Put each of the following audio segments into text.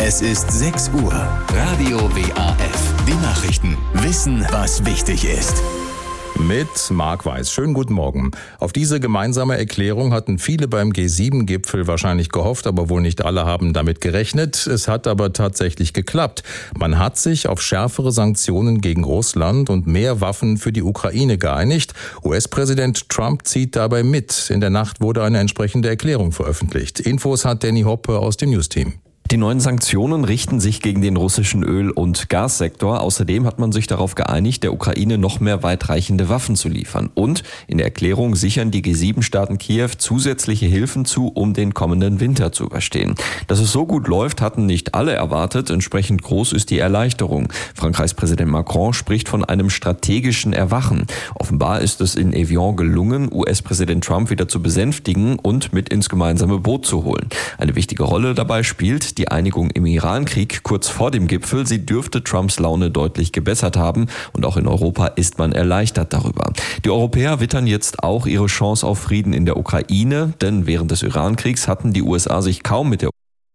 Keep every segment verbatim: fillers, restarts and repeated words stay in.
Es ist sechs Uhr. Radio W A F. Die Nachrichten. Wissen, was wichtig ist. Mit Marc Weiß. Schönen guten Morgen. Auf diese gemeinsame Erklärung hatten viele beim G sieben Gipfel wahrscheinlich gehofft, aber wohl nicht alle haben damit gerechnet. Es hat aber tatsächlich geklappt. Man hat sich auf schärfere Sanktionen gegen Russland und mehr Waffen für die Ukraine geeinigt. U S-Präsident Trump zieht dabei mit. In der Nacht wurde eine entsprechende Erklärung veröffentlicht. Infos hat Danny Hoppe aus dem News-Team. Die neuen Sanktionen richten sich gegen den russischen Öl- und Gassektor. Außerdem hat man sich darauf geeinigt, der Ukraine noch mehr weitreichende Waffen zu liefern. Und in der Erklärung sichern die G sieben Staaten Kiew zusätzliche Hilfen zu, um den kommenden Winter zu überstehen. Dass es so gut läuft, hatten nicht alle erwartet. Entsprechend groß ist die Erleichterung. Frankreichs Präsident Macron spricht von einem strategischen Erwachen. Offenbar ist es in Evian gelungen, U S-Präsident Trump wieder zu besänftigen und mit ins gemeinsame Boot zu holen. Eine wichtige Rolle dabei spielt die Einigung im Irankrieg kurz vor dem Gipfel. Sie dürfte Trumps Laune deutlich gebessert haben und auch in Europa ist man erleichtert darüber. Die Europäer wittern jetzt auch ihre Chance auf Frieden in der Ukraine, denn während des Irankriegs hatten die U S A sich kaum mit der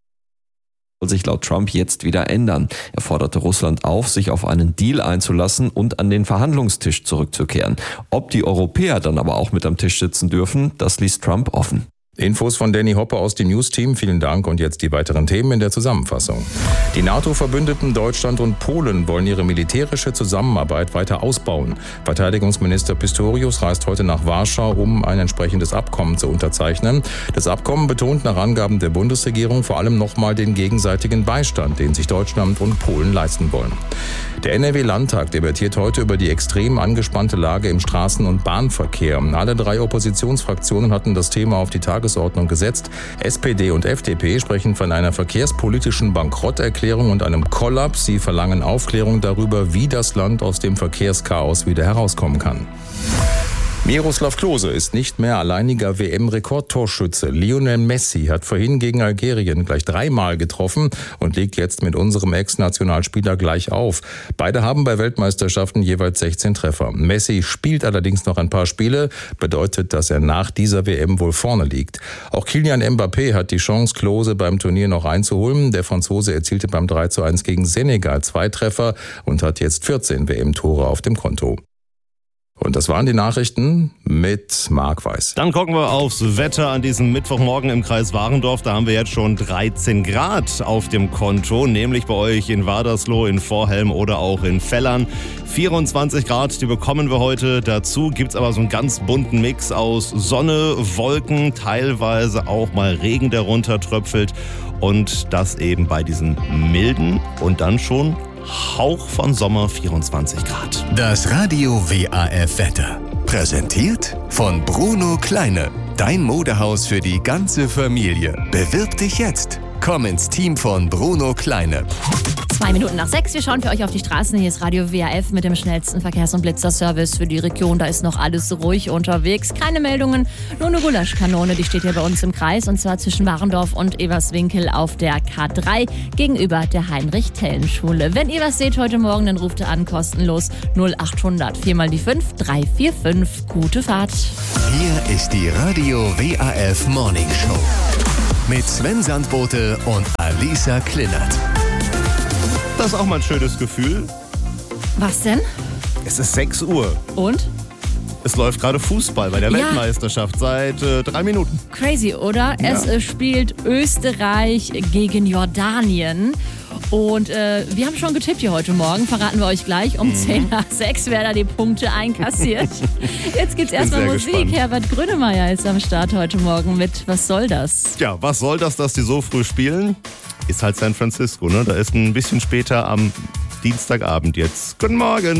soll sich laut Trump jetzt wieder ändern. Er forderte Russland auf, sich auf einen Deal einzulassen und an den Verhandlungstisch zurückzukehren. Ob die Europäer dann aber auch mit am Tisch sitzen dürfen, das ließ Trump offen. Infos von Danny Hoppe aus dem News-Team. Vielen Dank und jetzt die weiteren Themen in der Zusammenfassung. Die NATO-Verbündeten Deutschland und Polen wollen ihre militärische Zusammenarbeit weiter ausbauen. Verteidigungsminister Pistorius reist heute nach Warschau, um ein entsprechendes Abkommen zu unterzeichnen. Das Abkommen betont nach Angaben der Bundesregierung vor allem nochmal den gegenseitigen Beistand, den sich Deutschland und Polen leisten wollen. Der N R W-Landtag debattiert heute über die extrem angespannte Lage im Straßen- und Bahnverkehr. Alle drei Oppositionsfraktionen hatten das Thema auf die Tagesordnung gesetzt. S P D und F D P sprechen von einer verkehrspolitischen Bankrotterklärung und einem Kollaps. Sie verlangen Aufklärung darüber, wie das Land aus dem Verkehrschaos wieder herauskommen kann. Miroslav Klose ist nicht mehr alleiniger W M-Rekordtorschütze. Lionel Messi hat vorhin gegen Algerien gleich dreimal getroffen und liegt jetzt mit unserem Ex-Nationalspieler gleich auf. Beide haben bei Weltmeisterschaften jeweils sechzehn Treffer. Messi spielt allerdings noch ein paar Spiele, bedeutet, dass er nach dieser W M wohl vorne liegt. Auch Kylian Mbappé hat die Chance, Klose beim Turnier noch einzuholen. Der Franzose erzielte beim drei zu eins gegen Senegal zwei Treffer und hat jetzt vierzehn W M-Tore auf dem Konto. Und das waren die Nachrichten mit Marc Weiß. Dann gucken wir aufs Wetter an diesem Mittwochmorgen im Kreis Warendorf. Da haben wir jetzt schon dreizehn Grad auf dem Konto, nämlich bei euch in Wadersloh, in Vorhelm oder auch in Fellern. vierundzwanzig Grad, die bekommen wir heute. Dazu gibt's aber so einen ganz bunten Mix aus Sonne, Wolken, teilweise auch mal Regen, der runtertröpfelt. Und das eben bei diesen milden und dann schon Hauch von Sommer, vierundzwanzig Grad. Das Radio W A F Wetter. Präsentiert von Bruno Kleine. Dein Modehaus für die ganze Familie. Bewirb dich jetzt. Komm ins Team von Bruno Kleine. Zwei Minuten nach sechs. Wir schauen für euch auf die Straßen. Hier ist Radio W A F mit dem schnellsten Verkehrs- und Blitzerservice für die Region. Da ist noch alles ruhig unterwegs. Keine Meldungen, nur eine Gulaschkanone. Die steht hier bei uns im Kreis und zwar zwischen Warendorf und Everswinkel auf der K drei gegenüber der Heinrich-Tellen-Schule. Wenn ihr was seht heute Morgen, dann ruft ihr an kostenlos null acht hundert vier mal die fünf drei vier fünf. Gute Fahrt. Hier ist die Radio W A F Morning Show mit Sven Sandbote und Alisa Klinnert. Das ist auch mal ein schönes Gefühl. Was denn? Es ist sechs Uhr. Und? Es läuft gerade Fußball bei der Ja. Weltmeisterschaft seit äh, drei Minuten. Crazy, oder? Ja. Es äh, spielt Österreich gegen Jordanien. Und äh, wir haben schon getippt hier heute Morgen, verraten wir euch gleich. Um zehn nach sechs, wer da die Punkte einkassiert. Jetzt gibt's erstmal sehr Musik. gespannt. Herbert Grönemeyer ist am Start heute Morgen mit Was soll das? Ja, was soll das, dass die so früh spielen? Ist halt San Francisco, ne? Da ist ein bisschen später am Dienstagabend jetzt. Guten Morgen.